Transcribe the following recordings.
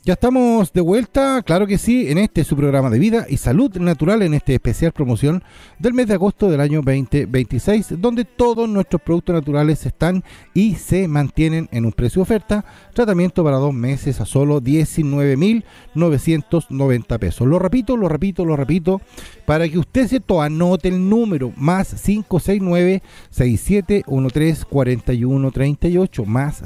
Ya estamos de vuelta, claro que sí, en este su programa de vida y salud natural, en este especial promoción del mes de agosto del año 2026, donde todos nuestros productos naturales están y se mantienen en un precio de oferta. Tratamiento para 2 meses a solo 19.990 pesos. Lo repito, para que usted, ¿cierto?, anote el número, más 569-6713-4138, más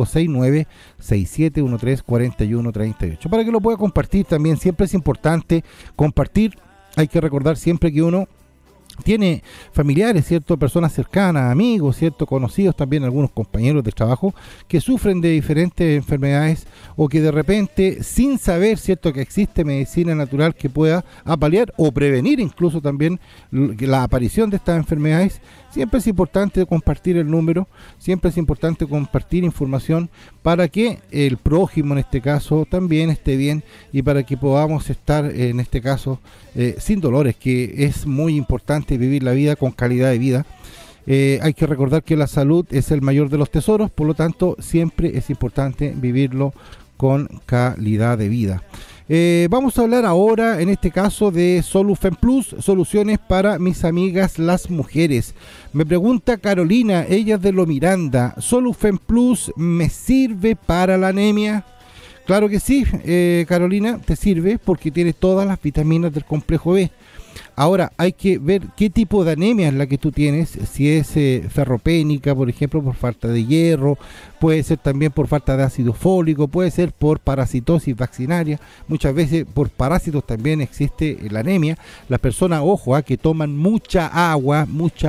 569-6713-4138. Para que lo pueda compartir también. Siempre es importante compartir. Hay que recordar siempre que uno tiene familiares, ¿cierto?, personas cercanas, amigos, ¿cierto?, conocidos, también algunos compañeros de trabajo que sufren de diferentes enfermedades o que de repente, sin saber, ¿cierto?, que existe medicina natural que pueda paliar o prevenir incluso también la aparición de estas enfermedades. Siempre es importante compartir el número, siempre es importante compartir información para que el prójimo en este caso también esté bien y para que podamos estar en este caso sin dolores, que es muy importante vivir la vida con calidad de vida. Hay que recordar que la salud es el mayor de los tesoros, por lo tanto siempre es importante vivirlo con calidad de vida. Vamos a hablar ahora en este caso de Solufen Plus, soluciones para mis amigas las mujeres. Me pregunta Carolina, ella es de Lo Miranda, ¿Solufen Plus me sirve para la anemia? Claro que sí, Carolina, te sirve porque tiene todas las vitaminas del complejo B. Ahora, hay que ver qué tipo de anemia es la que tú tienes, si es ferropénica, por ejemplo, por falta de hierro, puede ser también por falta de ácido fólico, puede ser por parasitosis vaccinaria, muchas veces por parásitos también existe la anemia. Las personas, ojo, que toman mucha agua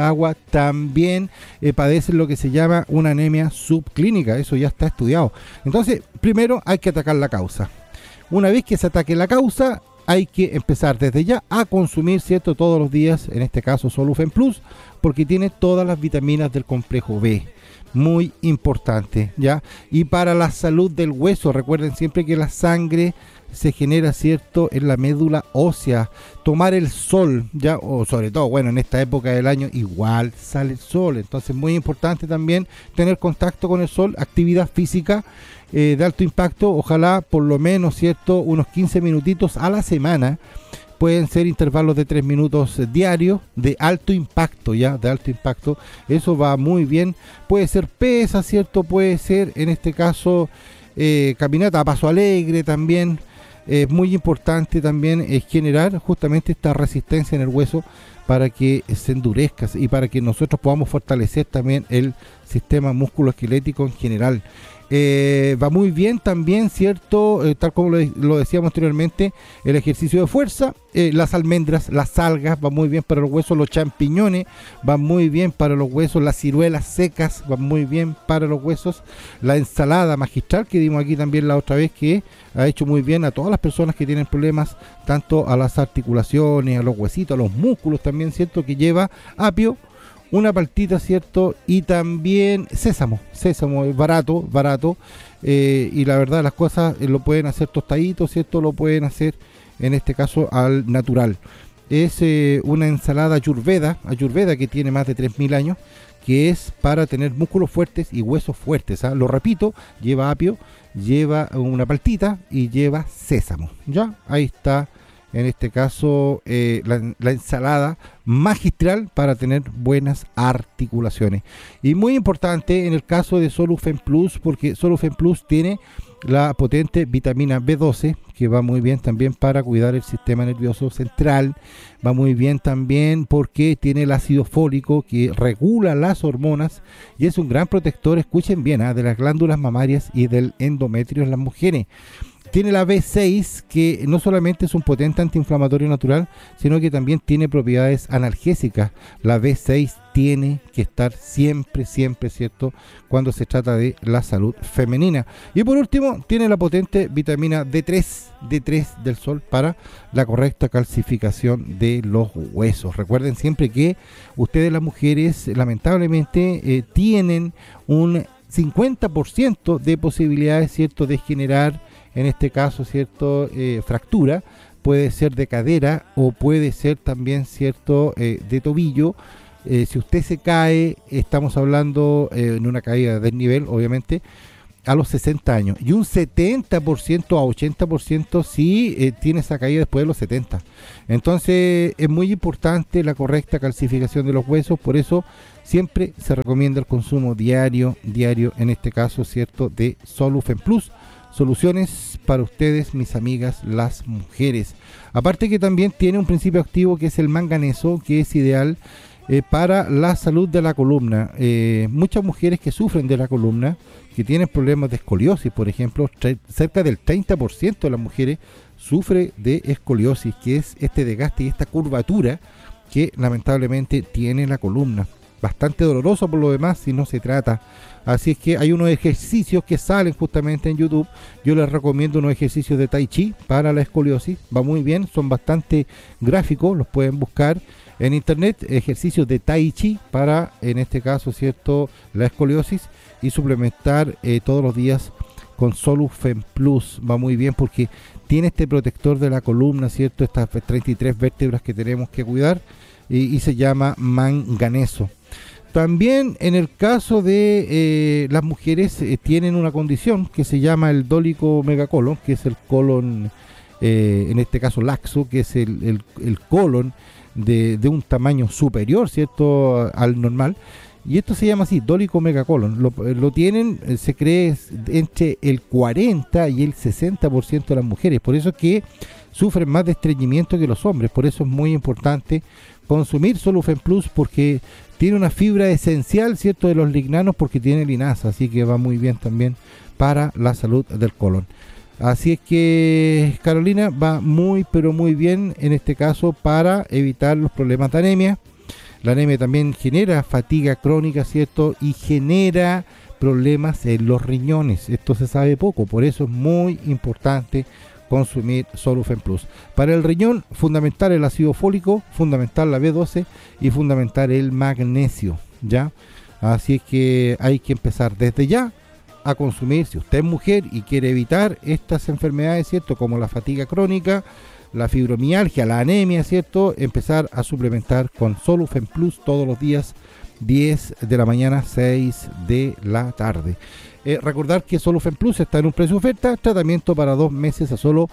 también padecen lo que se llama una anemia subclínica, eso ya está estudiado. Entonces, primero hay que atacar la causa. Una vez que se ataque la causa, hay que empezar desde ya a consumir, ¿cierto?, todos los días, en este caso Solufen Plus, porque tiene todas las vitaminas del complejo B. Muy importante, ¿ya? Y para la salud del hueso, recuerden siempre que la sangre se genera, ¿cierto?, en la médula ósea. Tomar el sol, ya, o sobre todo, bueno, en esta época del año igual sale el sol, entonces muy importante también tener contacto con el sol, actividad física de alto impacto, ojalá por lo menos, ¿cierto?, unos 15 minutitos a la semana. Pueden ser intervalos de 3 minutos diarios de alto impacto, ya, de alto impacto. Eso va muy bien. Puede ser pesa, ¿cierto? Puede ser, en este caso, caminata a paso alegre también. Es muy importante también generar justamente esta resistencia en el hueso para que se endurezca y para que nosotros podamos fortalecer también el sistema musculoesquelético en general. Va muy bien también, ¿cierto? Tal como lo decíamos anteriormente, el ejercicio de fuerza, las almendras, las algas, va muy bien para los huesos, los champiñones, van muy bien para los huesos, las ciruelas secas, van muy bien para los huesos, la ensalada magistral que dimos aquí también la otra vez, que ha hecho muy bien a todas las personas que tienen problemas, tanto a las articulaciones, a los huesitos, a los músculos también, ¿cierto? Que lleva apio, una paltita, ¿cierto? Y también sésamo es barato, y la verdad las cosas lo pueden hacer tostaditos, ¿cierto? Lo pueden hacer en este caso al natural. Es una ensalada ayurveda que tiene más de 3.000 años, que es para tener músculos fuertes y huesos fuertes, ¿ah? Lo repito, lleva apio, lleva una paltita y lleva sésamo, ¿ya? Ahí está. En este caso, la ensalada magistral para tener buenas articulaciones. Y muy importante en el caso de Solufen Plus, porque Solufen Plus tiene la potente vitamina B12, que va muy bien también para cuidar el sistema nervioso central. Va muy bien también porque tiene el ácido fólico que regula las hormonas y es un gran protector, escuchen bien, de las glándulas mamarias y del endometrio en las mujeres. Tiene la B6, que no solamente es un potente antiinflamatorio natural, sino que también tiene propiedades analgésicas. La B6 tiene que estar siempre, ¿cierto?, cuando se trata de la salud femenina. Y por último, tiene la potente vitamina D3 del sol para la correcta calcificación de los huesos. Recuerden siempre que ustedes, las mujeres, lamentablemente tienen un 50% de posibilidades, ¿cierto?, de generar, en este caso, ¿cierto?, fractura. Puede ser de cadera o puede ser también, ¿cierto?, de tobillo. Si usted se cae, estamos hablando en una caída de desnivel, obviamente, a los 60 años y un 70% a 80% sí tiene esa caída después de los 70. Entonces es muy importante la correcta calcificación de los huesos, por eso siempre se recomienda el consumo diario, en este caso, ¿cierto?, de Solufen Plus. Soluciones para ustedes, mis amigas, las mujeres. Aparte que también tiene un principio activo que es el manganeso, que es ideal para la salud de la columna. Muchas mujeres que sufren de la columna, que tienen problemas de escoliosis, por ejemplo, cerca del 30% de las mujeres sufre de escoliosis, que es este desgaste y esta curvatura que lamentablemente tiene la columna. Bastante doloroso por lo demás si no se trata. Así es que hay unos ejercicios que salen justamente en YouTube. Yo les recomiendo unos ejercicios de Tai Chi para la escoliosis. Va muy bien, son bastante gráficos, los pueden buscar en internet. Ejercicios de Tai Chi para, en este caso, ¿cierto?, la escoliosis, y suplementar todos los días con Solufen Plus. Va muy bien porque tiene este protector de la columna, ¿cierto?, estas 33 vértebras que tenemos que cuidar, y se llama manganeso. También en el caso de las mujeres tienen una condición que se llama el dólico megacolon, que es el colon, en este caso laxo, que es el colon de un tamaño superior, ¿cierto?, al normal. Y esto se llama así, dólico megacolon. Lo tienen, se cree, entre el 40 y el 60% de las mujeres. Por eso es que sufren más de estreñimiento que los hombres. Por eso es muy importante consumir Solufen Plus, porque tiene una fibra esencial, ¿cierto?, de los lignanos, porque tiene linaza, así que va muy bien también para la salud del colon. Así es que, Carolina, va muy pero muy bien en este caso para evitar los problemas de anemia. La anemia también genera fatiga crónica, ¿cierto?, y genera problemas en los riñones. Esto se sabe poco, por eso es muy importante consumir Solufen Plus. Para el riñón, fundamental el ácido fólico, fundamental la B12 y fundamental el magnesio, ¿ya? Así es que hay que empezar desde ya a consumir, si usted es mujer y quiere evitar estas enfermedades, ¿cierto?, como la fatiga crónica, la fibromialgia, la anemia, ¿cierto?, empezar a suplementar con Solufen Plus todos los días, 10 de la mañana, 6 de la tarde. Recordar que Solufen Plus está en un precio de oferta, tratamiento para 2 meses a solo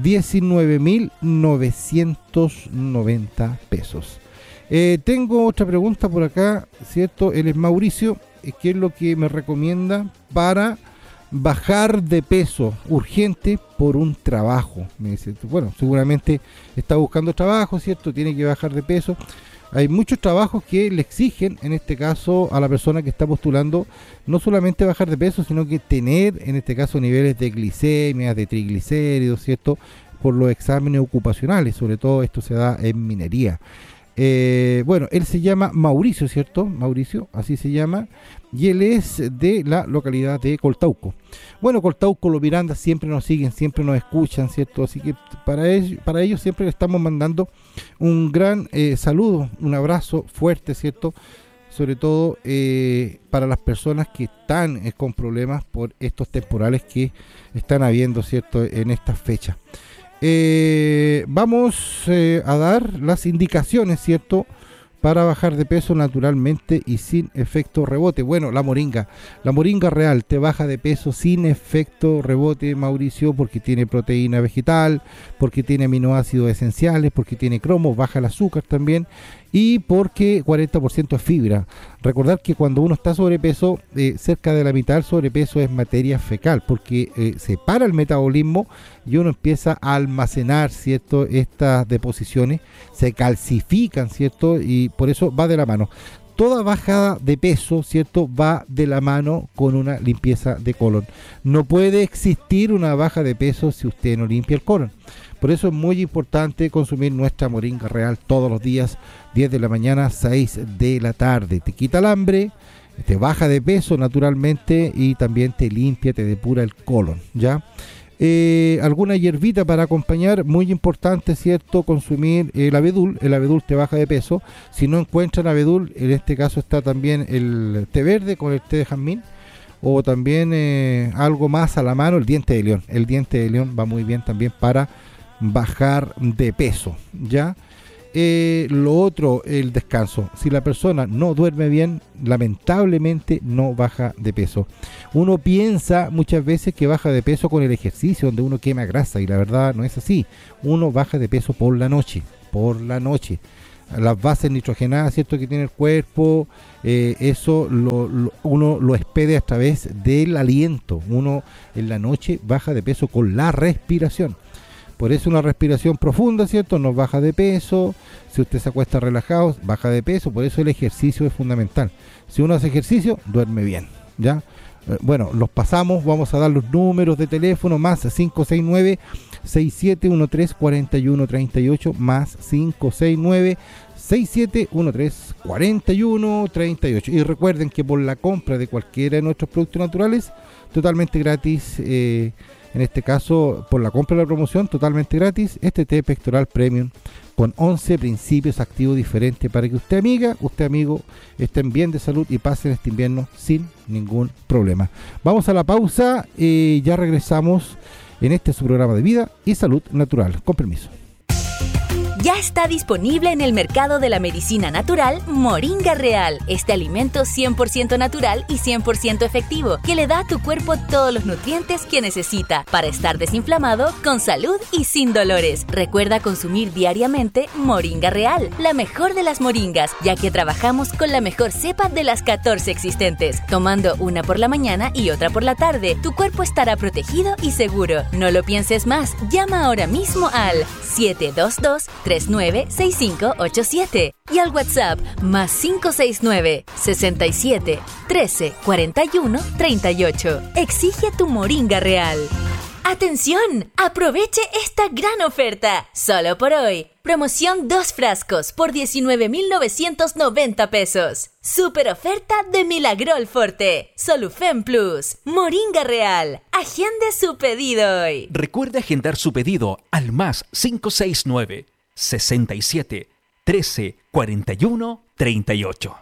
19.990 pesos. Tengo otra pregunta por acá, ¿cierto? Él es Mauricio, ¿qué es lo que me recomienda para bajar de peso urgente por un trabajo? Me dice, bueno, seguramente está buscando trabajo, ¿cierto? Tiene que bajar de peso. Hay muchos trabajos que le exigen, en este caso, a la persona que está postulando, no solamente bajar de peso, sino que tener, en este caso, niveles de glicemia, de triglicéridos, ¿cierto?, por los exámenes ocupacionales. Sobre todo esto se da en minería. Bueno, él se llama Mauricio, ¿cierto? Mauricio, así se llama, y él es de la localidad de Coltauco. Bueno, Coltauco, los Miranda siempre nos siguen, siempre nos escuchan, ¿cierto? Así que para ellos siempre le estamos mandando un gran saludo, un abrazo fuerte, ¿cierto? Sobre todo para las personas que están con problemas por estos temporales que están habiendo, ¿cierto?, en estas fechas. Vamos a dar las indicaciones, ¿cierto?, para bajar de peso naturalmente y sin efecto rebote. Bueno, la moringa real te baja de peso sin efecto rebote, Mauricio, porque tiene proteína vegetal, porque tiene aminoácidos esenciales, porque tiene cromo, baja el azúcar también, y porque 40% es fibra. Recordar que cuando uno está sobrepeso, cerca de la mitad del sobrepeso es materia fecal, porque se para el metabolismo y uno empieza a almacenar, ¿cierto?, estas deposiciones, se calcifican, ¿cierto?, y por eso va de la mano. Toda bajada de peso, ¿cierto?, va de la mano con una limpieza de colon. No puede existir una baja de peso si usted no limpia el colon. Por eso es muy importante consumir nuestra moringa real todos los días, 10 de la mañana, 6 de la tarde. Te quita el hambre, te baja de peso naturalmente y también te limpia, te depura el colon, ¿ya? Alguna hierbita para acompañar, muy importante, ¿cierto?, consumir el abedul te baja de peso. Si no encuentran abedul, en este caso está también el té verde con el té de jazmín, o también algo más a la mano, el diente de león va muy bien también para bajar de peso, ¿ya? lo otro, el descanso. Si la persona no duerme bien, lamentablemente no baja de peso. Uno piensa muchas veces que baja de peso con el ejercicio, donde uno quema grasa, y la verdad no es así. Uno baja de peso por la noche. Las bases nitrogenadas, ¿cierto?, que tiene el cuerpo, eso uno lo expede a través del aliento. Uno en la noche baja de peso con la respiración. Por eso una respiración profunda, ¿cierto?, nos baja de peso. Si usted se acuesta relajado, baja de peso. Por eso el ejercicio es fundamental. Si uno hace ejercicio, duerme bien, ¿ya? Bueno, los pasamos, vamos a dar los números de teléfono, más 569-6713-4138, más 569-6713-4138. Y recuerden que por la compra de cualquiera de nuestros productos naturales, totalmente gratis, en este caso, por la compra de la promoción, totalmente gratis, este té pectoral premium con 11 principios activos diferentes para que usted, amiga, usted, amigo, estén bien de salud y pasen este invierno sin ningún problema. Vamos a la pausa y ya regresamos en este su programa de vida y salud natural. Con permiso. Ya está disponible en el mercado de la medicina natural Moringa Real. Este alimento 100% natural y 100% efectivo que le da a tu cuerpo todos los nutrientes que necesita para estar desinflamado, con salud y sin dolores. Recuerda consumir diariamente Moringa Real, la mejor de las moringas, ya que trabajamos con la mejor cepa de las 14 existentes. Tomando una por la mañana y otra por la tarde, tu cuerpo estará protegido y seguro. No lo pienses más. Llama ahora mismo al 722-396587 y al WhatsApp más 569-67-13-41-38. Exige tu Moringa Real. ¡Atención! ¡Aproveche esta gran oferta! Solo por hoy. Promoción 2 frascos por 19,990 pesos. Super oferta de Milagrol Forte. Solufen Plus. Moringa Real. Agende su pedido hoy. Recuerde agendar su pedido al más 569 67 13 41 38.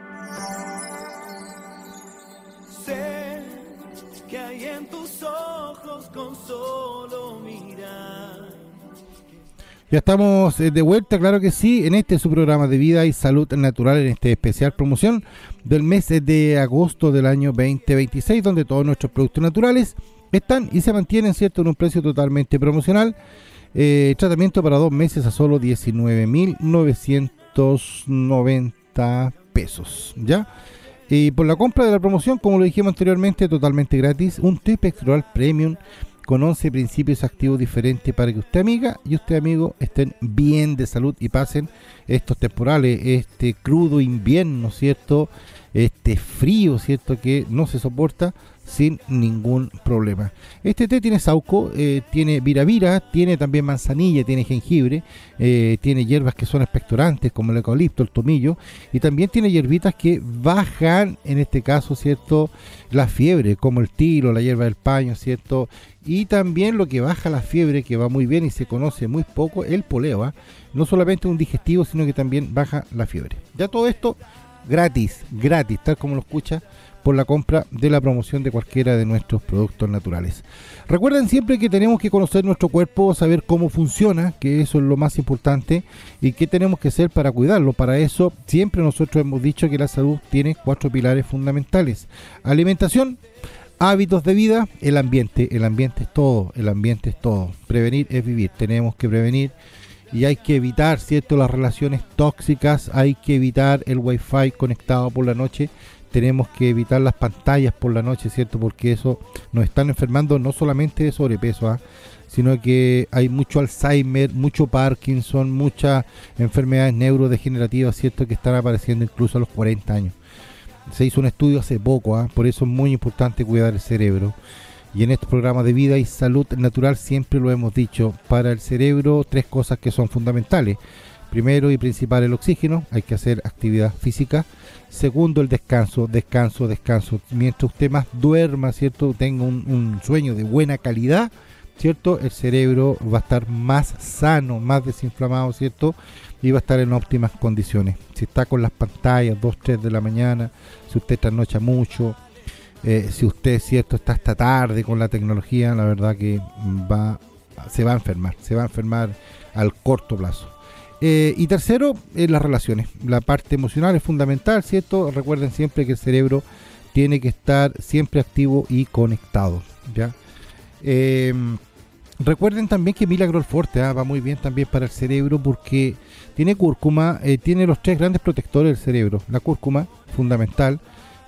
Sé que hay en tus ojos con solo mirar. Ya estamos de vuelta, claro que sí, en este su programa de vida y salud natural, en este especial promoción del mes de agosto del año 2026, donde todos nuestros productos naturales están y se mantienen, ¿cierto?, en un precio totalmente promocional. Tratamiento para 2 meses a solo 19,990 pesos, ¿ya? Y por la compra de la promoción, como lo dijimos anteriormente, totalmente gratis, un té pectoral premium con 11 principios activos diferentes para que usted, amiga, y usted, amigo, estén bien de salud y pasen estos temporales, este crudo invierno, ¿cierto?, este frío, ¿cierto?, que no se soporta sin ningún problema. Este té tiene sauco, tiene viravira, tiene también manzanilla, tiene jengibre, tiene hierbas que son expectorantes como el eucalipto, el tomillo, y también tiene hierbitas que bajan, en este caso, ¿cierto?, la fiebre, como el tilo, la hierba del paño, ¿cierto?, y también lo que baja la fiebre, que va muy bien y se conoce muy poco, el poleo, ¿eh? No solamente un digestivo, sino que también baja la fiebre. Ya todo esto gratis, tal como lo escucha, por la compra de la promoción de cualquiera de nuestros productos naturales. Recuerden siempre que tenemos que conocer nuestro cuerpo, saber cómo funciona, que eso es lo más importante, y qué tenemos que hacer para cuidarlo. Para eso siempre nosotros hemos dicho que la salud tiene 4 pilares fundamentales: alimentación, hábitos de vida, el ambiente es todo, prevenir es vivir, tenemos que prevenir. Y hay que evitar, ¿cierto?, las relaciones tóxicas, hay que evitar el wifi conectado por la noche, tenemos que evitar las pantallas por la noche, ¿cierto?, porque eso nos están enfermando no solamente de sobrepeso, sino que hay mucho Alzheimer, mucho Parkinson, muchas enfermedades neurodegenerativas, ¿cierto?, que están apareciendo incluso a los 40 años. Se hizo un estudio hace poco, por eso es muy importante cuidar el cerebro. Y en este programa de vida y salud natural siempre lo hemos dicho, para el cerebro 3 cosas que son fundamentales. Primero y principal, el oxígeno, hay que hacer actividad física. Segundo, el descanso. Mientras usted más duerma, ¿cierto?, tenga un sueño de buena calidad, ¿cierto?, el cerebro va a estar más sano, más desinflamado, ¿cierto?, y va a estar en óptimas condiciones. Si está con las pantallas 2, 3 de la mañana, si usted trasnocha mucho, si usted, ¿cierto?, está hasta tarde con la tecnología, la verdad que se va a enfermar al corto plazo. Y tercero, las relaciones. La parte emocional es fundamental, ¿cierto? Recuerden siempre que el cerebro tiene que estar siempre activo y conectado, ¿ya? Recuerden también que Milagro Forte va muy bien también para el cerebro porque tiene cúrcuma, tiene los 3 grandes protectores del cerebro. La cúrcuma, fundamental,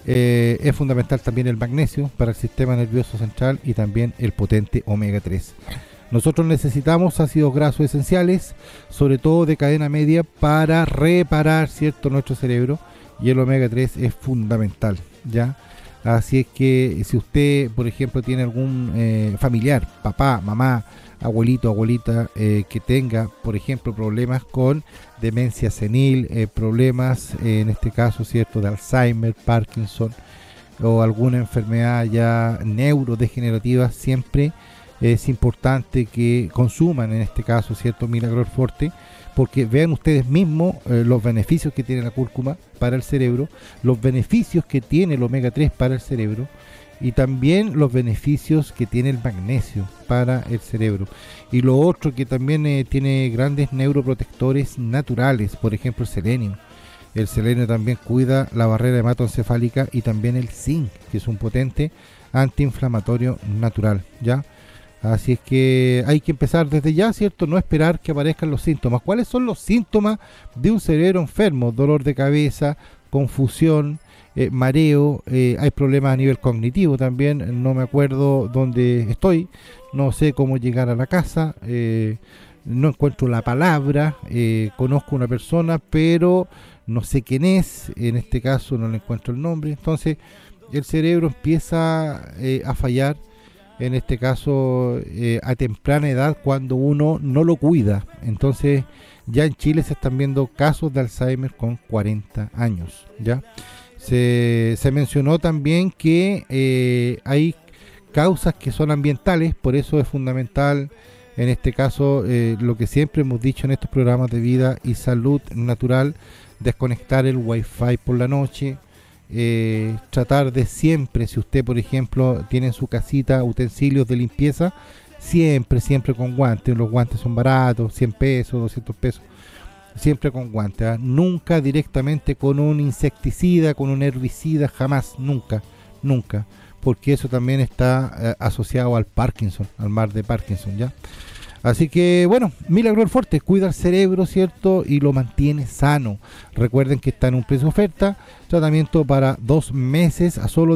es fundamental también el magnesio para el sistema nervioso central y también el potente omega 3. Nosotros necesitamos ácidos grasos esenciales, sobre todo de cadena media, para reparar, ¿cierto?, nuestro cerebro, y el omega 3 es fundamental, ¿ya? Así es que si usted, por ejemplo, tiene algún familiar, papá, mamá, abuelito, abuelita, que tenga, por ejemplo, problemas con demencia senil, problemas, en este caso, ¿cierto?, de Alzheimer, Parkinson o alguna enfermedad ya neurodegenerativa, siempre es importante que consuman, en este caso, ¿cierto?, Milagro Forte, porque vean ustedes mismos los beneficios que tiene la cúrcuma para el cerebro, los beneficios que tiene el omega 3 para el cerebro y también los beneficios que tiene el magnesio para el cerebro. Y lo otro que también tiene grandes neuroprotectores naturales, por ejemplo el selenio. El selenio también cuida la barrera hematoencefálica y también el zinc, que es un potente antiinflamatorio natural, ¿ya? Así es que hay que empezar desde ya, ¿cierto? No esperar que aparezcan los síntomas. ¿Cuáles son los síntomas de un cerebro enfermo? Dolor de cabeza, confusión, mareo, hay problemas a nivel cognitivo también. No me acuerdo dónde estoy, no sé cómo llegar a la casa, no encuentro la palabra, conozco una persona, pero no sé quién es, en este caso no le encuentro el nombre. Entonces el cerebro empieza a fallar, en este caso a temprana edad, cuando uno no lo cuida. Entonces ya en Chile se están viendo casos de Alzheimer con 40 años, ¿ya? Se mencionó también que hay causas que son ambientales, por eso es fundamental, en este caso, lo que siempre hemos dicho en estos programas de vida y salud natural, desconectar el wifi por la noche, tratar de siempre, si usted por ejemplo tiene en su casita utensilios de limpieza, siempre con guantes. Los guantes son baratos, 100 pesos, 200 pesos, siempre con guantes, nunca directamente con un insecticida, con un herbicida, jamás, nunca, porque eso también está asociado al Parkinson, al mal de Parkinson, ¿ya? Así que bueno, Milagro Forte cuida el cerebro, ¿cierto? Y lo mantiene sano. Recuerden que está en un precio oferta, tratamiento para 2 meses a solo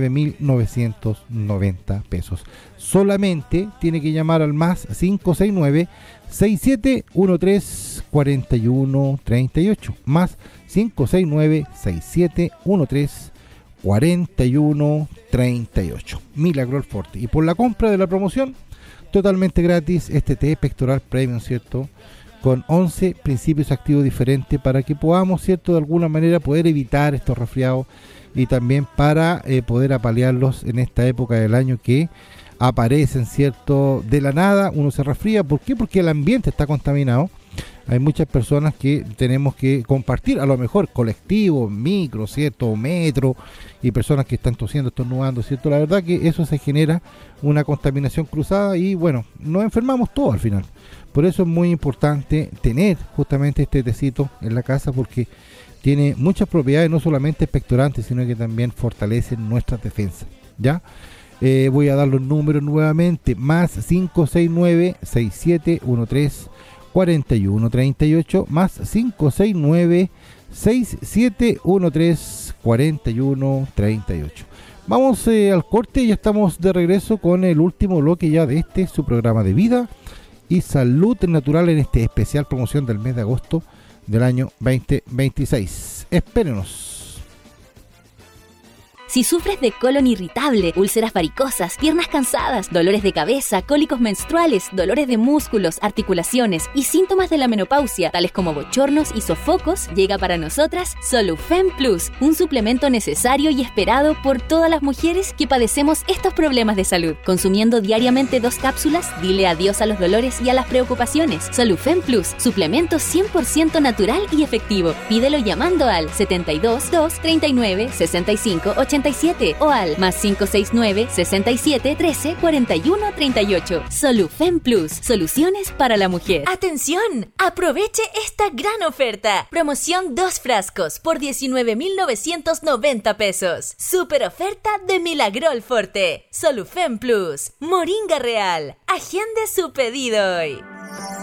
19.990 pesos. Solamente tiene que llamar al más 569-6713-4138. Más 569-6713-4138. Milagro Forte. Y por la compra de la promoción, totalmente gratis, este té pectoral premium, ¿cierto? Con 11 principios activos diferentes para que podamos, ¿cierto?, de alguna manera poder evitar estos resfriados y también para poder apalearlos en esta época del año que aparecen, ¿cierto?, de la nada. Uno se resfría. ¿Por qué? Porque el ambiente está contaminado. Hay muchas personas que tenemos que compartir, a lo mejor colectivo, micro, ¿cierto?, o metro, y personas que están tosiendo, estornudando, ¿cierto? La verdad que eso se genera una contaminación cruzada y bueno, nos enfermamos todos al final. Por eso es muy importante tener justamente este tecito en la casa, porque tiene muchas propiedades, no solamente expectorantes, sino que también fortalecen nuestras defensas, ¿ya? Voy a dar los números nuevamente, más 569-6713-4138, más 569-6713-4138. Vamos al corte y ya estamos de regreso con el último bloque ya de su programa de vida y salud natural en este especial promoción del mes de agosto del año 2026. Espérenos. Si sufres de colon irritable, úlceras varicosas, piernas cansadas, dolores de cabeza, cólicos menstruales, dolores de músculos, articulaciones y síntomas de la menopausia, tales como bochornos y sofocos, llega para nosotras Solufen Plus, un suplemento necesario y esperado por todas las mujeres que padecemos estos problemas de salud. Consumiendo diariamente 2 cápsulas, dile adiós a los dolores y a las preocupaciones. Solufen Plus, suplemento 100% natural y efectivo. Pídelo llamando al 72 239 65 80. 87 o al más 569 67 13 41 38. Solufem Plus, soluciones para la mujer. ¡Atención! Aproveche esta gran oferta. Promoción 2 frascos por 19,990 pesos. Super oferta de Milagrol Forte. Solufem Plus, Moringa Real. Agende su pedido hoy.